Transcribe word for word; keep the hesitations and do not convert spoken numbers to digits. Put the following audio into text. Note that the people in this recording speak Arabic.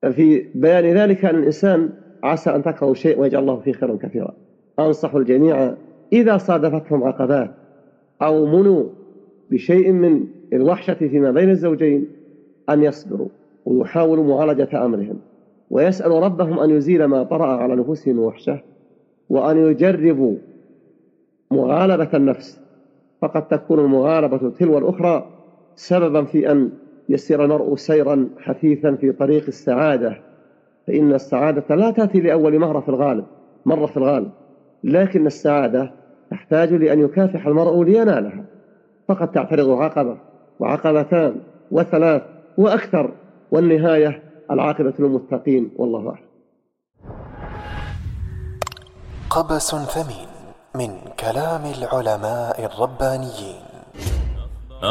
في بيان ذلك أن الإنسان عسى أن تكرهوا شيء ويجعل الله فيه خيرا كثيرا. أنصح الجميع إذا صادفتهم عقبات أو منوا بشيء من الوحشة فيما بين الزوجين أن يصبروا ويحاولوا معالجة أمرهم، ويسألوا ربهم أن يزيل ما طرأ على نفوسهم وحشة، وأن يجربوا مغالبة النفس، فقد تكون المغالبة تلو الأخرى سببا في أن يسير المرء سيرا حثيثا في طريق السعادة، فإن السعادة لا تأتي لأول مرة في الغالب مرة في الغالب لكن السعادة تحتاج لأن يكافح المرء لينالها، فقد تعترض عقبة وعقبتان وثلاث وأكثر، والنهاية العاقبة للمتقين، والله أعلم. قبس ثمين من كلام العلماء الربانيين.